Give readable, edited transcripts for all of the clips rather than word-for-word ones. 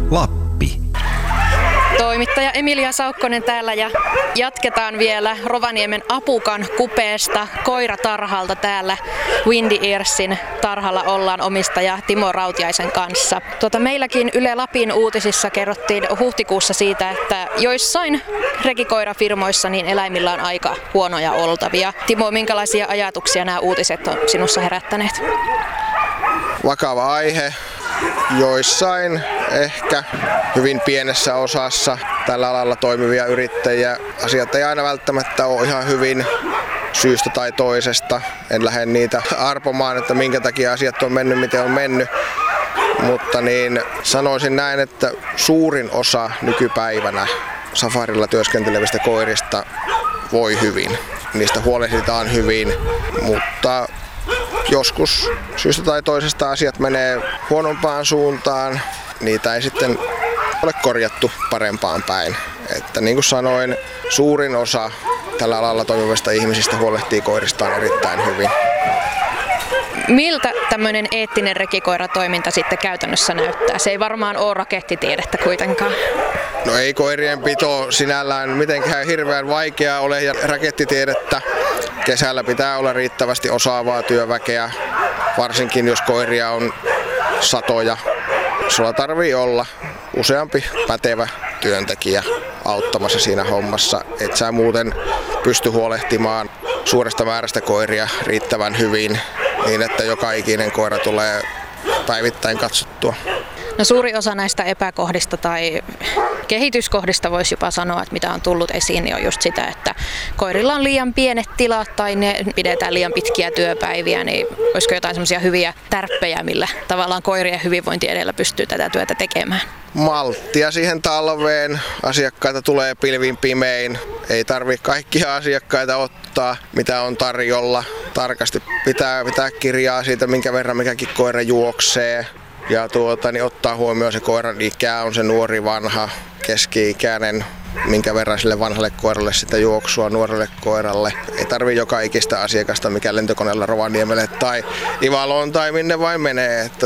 Lappi. Toimittaja Emilia Saukkonen täällä ja jatketaan vielä Rovaniemen Apukan kupeesta koiratarhalta täällä Windy Earsin tarhalla ollaan omistaja Timo Rautiaisen kanssa. Meilläkin Yle Lapin uutisissa kerrottiin huhtikuussa siitä, että joissain rekikoirafirmoissa niin eläimillä on aika huonoja oltavia. Timo, minkälaisia ajatuksia nämä uutiset on sinussa herättäneet? Vakava aihe. Joissain ehkä hyvin pienessä osassa tällä alalla toimivia yrittäjiä asiat ei aina välttämättä ole ihan hyvin syystä tai toisesta. En lähde niitä arpomaan, että minkä takia asiat on mennyt, miten on mennyt. Mutta niin sanoisin näin, että suurin osa nykypäivänä safarilla työskentelevistä koirista voi hyvin. Niistä huolehditaan hyvin, mutta joskus syystä tai toisesta asiat menee huonompaan suuntaan. Niitä ei sitten ole korjattu parempaan päin. Että niin kuin sanoin, suurin osa tällä alalla toimivista ihmisistä huolehtii koiristaan erittäin hyvin. Miltä tämmöinen eettinen rekikoiratoiminta sitten käytännössä näyttää? Se ei varmaan ole rakettitiedettä kuitenkaan. No ei koirien pito sinällään mitenkään hirveän vaikeaa ole ja rakettitiedettä. Kesällä pitää olla riittävästi osaavaa työväkeä, varsinkin jos koiria on satoja. Sulla tarvii olla useampi pätevä työntekijä auttamassa siinä hommassa, et sä muuten pysty huolehtimaan suuresta määrästä koiria riittävän hyvin niin, että joka ikinen koira tulee päivittäin katsottua. No suuri osa näistä epäkohdista tai kehityskohdista voisi jopa sanoa, että mitä on tullut esiin, niin on just sitä, että koirilla on liian pienet tilat tai ne pidetään liian pitkiä työpäiviä, niin olisiko jotain semmoisia hyviä tärppejä, millä tavallaan koirien hyvinvointi edellä pystyy tätä työtä tekemään? Malttia siihen talveen. Asiakkaita tulee pilvin pimein. Ei tarvitse kaikkia asiakkaita ottaa, mitä on tarjolla. Tarkasti pitää kirjaa siitä, minkä verran mikäkin koira juoksee. Ja niin ottaa huomioon se koiran ikä, on se nuori, vanha, keski-ikäinen, minkä verran sille vanhalle koiralle sitä juoksua nuorelle koiralle. Ei tarvitse joka ikistä asiakasta, mikä lentokoneella Rovaniemelle tai Ivaloon tai minne vain menee, että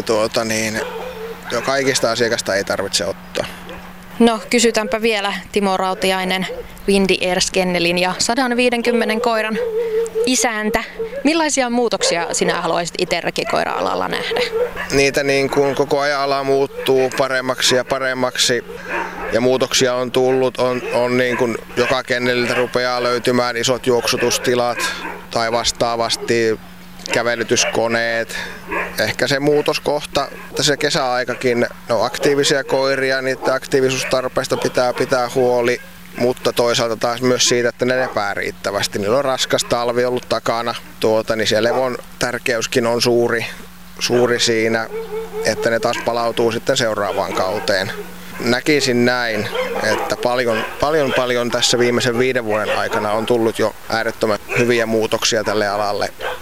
joka ikistä asiakasta ei tarvitse ottaa. No kysytäänpä vielä Timo Rautiainen, Windy Ears Kennelin ja 150 koiran isäntä. Millaisia muutoksia sinä haluaisit itse rekikoira-alalla nähdä? Niitä niin kuin koko ajan ala muuttuu paremmaksi ja paremmaksi ja muutoksia on tullut. On niin kuin joka kenneliltä rupeaa löytymään isot juoksutustilat tai vastaavasti kävelytyskoneet. Ehkä se muutoskohta, tässä kesäaikakin on aktiivisia koiria, niiden aktiivisuustarpeista pitää huoli, mutta toisaalta taas myös siitä, että ne lepää riittävästi. Niillä on raskas talvi ollut takana, niin se levon tärkeyskin on suuri siinä, että ne taas palautuu sitten seuraavaan kauteen. Näkisin näin, että paljon tässä viimeisen 5 vuoden aikana on tullut jo äärettömän hyviä muutoksia tälle alalle.